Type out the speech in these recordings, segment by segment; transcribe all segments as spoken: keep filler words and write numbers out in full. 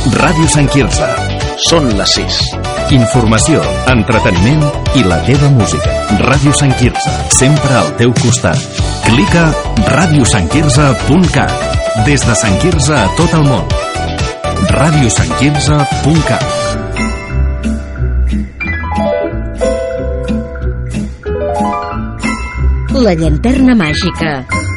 Ràdio Sant Quirze. Són les sis. Informació, entreteniment i la teva música. Ràdio Sant Quirze, sempre al teu costat. Clica ràdio sant quirze punt cat. Des de Sant Quirze a tot el món. ràdio sant quirze punt cat. La llanterna màgica.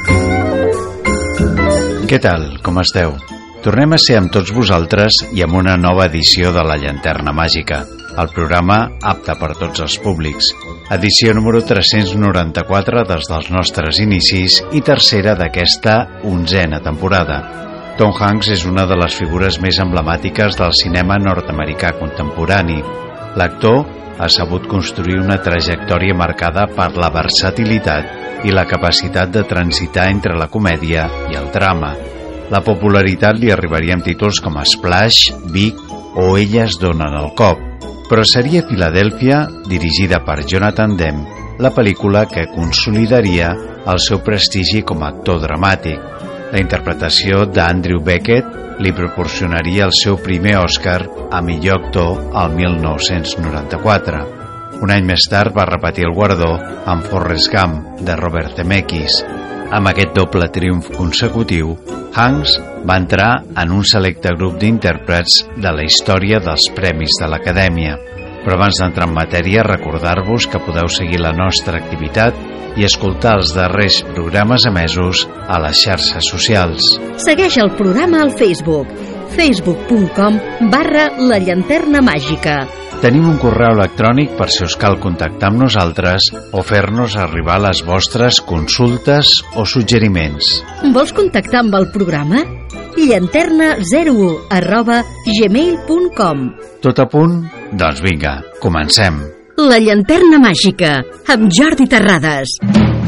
Què tal? Com esteu? Tornem a ser amb tots vosaltres i amb una nova edició de La Llanterna Màgica, el programa apte per tots els públics. Edició número tres-cents noranta-quatre des dels nostres inicis i tercera d'aquesta onzena temporada. Tom Hanks és una de les figures més emblemàtiques del cinema nord-americà contemporani. L'actor ha sabut construir una trajectòria marcada per la versatilitat i la capacitat de transitar entre la comèdia i el drama. La popularitat li arribaria amb títols com Splash, Big o Elles donen el cop, però seria Filadèlfia, dirigida per Jonathan Demme, la pel·lícula que consolidaria el seu prestigi com a actor dramàtic. La interpretació d'Andrew Beckett li proporcionaria el seu primer Oscar a millor actor al mil nou-cents noranta-quatre. Un any més tard va repetir el guardó amb Forrest Gump, de Robert Zemeckis. Amb aquest doble triomf consecutiu, Hanks va entrar en un selecte grup d'intèrprets de la història dels premis de l'Acadèmia. Però abans d'entrar en matèria, recordar-vos que podeu seguir la nostra activitat i escoltar els darrers programes emesos a les xarxes socials. Segueix el programa al Facebook, facebook punt com barra la llanterna màgica. Tenim un correu electrònic per si us cal contactar amb nosaltres o fer-nos arribar les vostres consultes o suggeriments. Vols contactar amb el programa? llanterna zero u arroba gmail punt com. Tot a punt? Doncs vinga, comencem. La llanterna màgica, amb Jordi Terrades.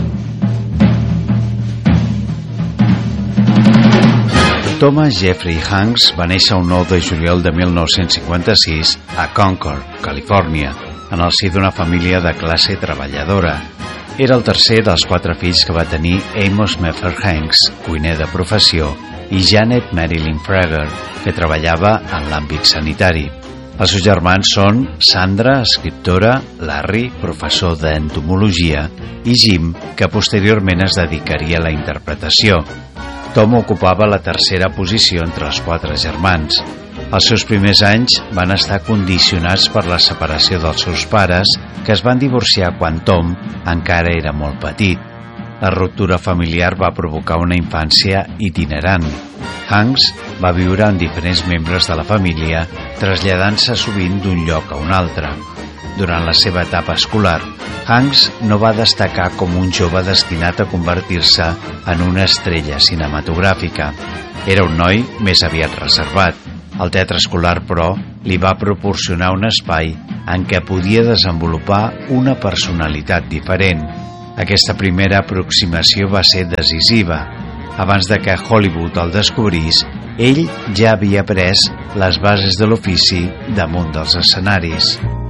Thomas Jeffrey Hanks va néixer el nou de juliol de mil nou-cents cinquanta-sis a Concord, Califòrnia, en el si d'una família de classe treballadora. Era el tercer dels quatre fills que va tenir Amos Meffer Hanks, cuiner de professió, i Janet Marilyn Frager, que treballava en l'àmbit sanitari. Els seus germans són Sandra, escriptora, Larry, professor d'entomologia, i Jim, que posteriorment es dedicaria a la interpretació. Tom ocupava la tercera posició entre els quatre germans. Els seus primers anys van estar condicionats per la separació dels seus pares, que es van divorciar quan Tom encara era molt petit. La ruptura familiar va provocar una infància itinerant. Hanks va viure amb diferents membres de la família, traslladant-se sovint d'un lloc a un altre. Durant la seva etapa escolar, Hanks no va destacar com un jove destinat a convertir-se en una estrella cinematogràfica. Era un noi més aviat reservat. El teatre escolar, però, li va proporcionar un espai en què podia desenvolupar una personalitat diferent. Aquesta primera aproximació va ser decisiva. Abans de que Hollywood el descobrís, ell ja havia pres les bases de l'ofici damunt dels escenaris.